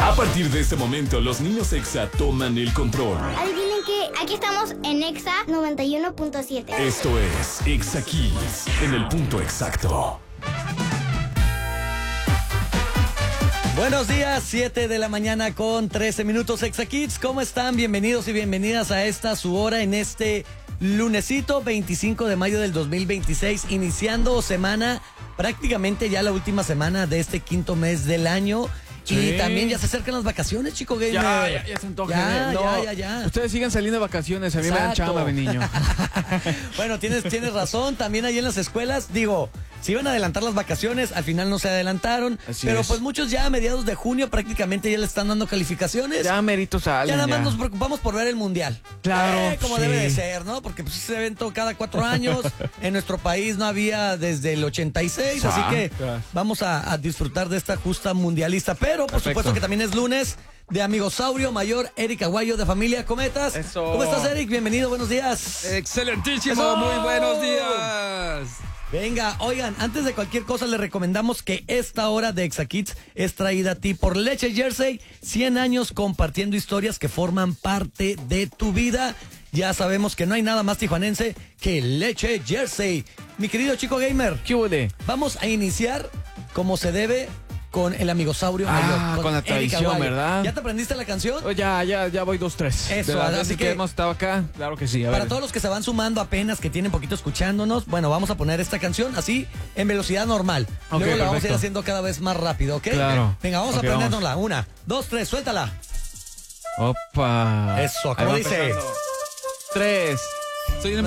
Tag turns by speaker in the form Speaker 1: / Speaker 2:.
Speaker 1: A partir de este momento, los niños Exa toman el control.
Speaker 2: Adivinen que aquí estamos en Exa 91.7.
Speaker 1: Esto es Exa Kids, en el punto exacto.
Speaker 3: Buenos días, 7 de la mañana con 13 minutos. Exa Kids, ¿cómo están? Bienvenidos y bienvenidas a esta su hora en este lunesito 25 de mayo del 2026, iniciando semana, prácticamente ya la última semana de este quinto mes del año. Sí. Y también ya se acercan las vacaciones, chico gamer.
Speaker 4: Ya se antoja.
Speaker 3: Ya.
Speaker 4: Ustedes siguen saliendo de vacaciones, a mí me dan chamba, mi niño.
Speaker 3: Bueno, tienes razón, también ahí en las escuelas, digo, se iban a adelantar las vacaciones, al final no se adelantaron, pero pues muchos ya a mediados de junio prácticamente ya le están dando calificaciones.
Speaker 4: Ya meritos salen.
Speaker 3: Ya nada más nos preocupamos por ver el mundial.
Speaker 4: Claro.
Speaker 3: Como debe de ser, ¿no? Porque pues ese evento cada 4 años, en nuestro país no había desde el 86, así que vamos a disfrutar de esta justa mundialista, pero por supuesto que también es lunes de Amigosaurio Mayor, Eric Aguayo de Familia Cometas.
Speaker 4: Eso.
Speaker 3: ¿Cómo estás, Eric? Bienvenido, buenos días.
Speaker 5: Excelentísimo,
Speaker 3: ¡Eso!
Speaker 5: muy buenos días.
Speaker 3: Venga, oigan, antes de cualquier cosa les recomendamos que esta hora de Exa Kids es traída a ti por Leche Jersey, 100 años compartiendo historias que forman parte de tu vida. Ya sabemos que no hay nada más tijuanense que Leche Jersey. Mi querido chico gamer,
Speaker 4: ¿qué huele?
Speaker 3: Vamos a iniciar como se debe con el Amigosaurio Mayor.
Speaker 4: Con la tradición, ¿verdad?
Speaker 3: ¿Ya te aprendiste la canción?
Speaker 4: Oh, ya voy 2-3.
Speaker 3: Eso, así que
Speaker 4: hemos estado acá, claro que sí.
Speaker 3: Para todos los que se van sumando apenas, que tienen poquito escuchándonos, bueno, vamos a poner esta canción así en velocidad normal.
Speaker 4: Okay,
Speaker 3: Luego la vamos a ir
Speaker 4: perfecto.
Speaker 3: haciendo cada vez más rápido, ¿ok?
Speaker 4: Claro.
Speaker 3: Venga, vamos a aprendérnosla. 1, 2, 3, suéltala.
Speaker 4: Opa.
Speaker 3: Eso, ¿cómo dice?
Speaker 4: 3.
Speaker 5: Soy el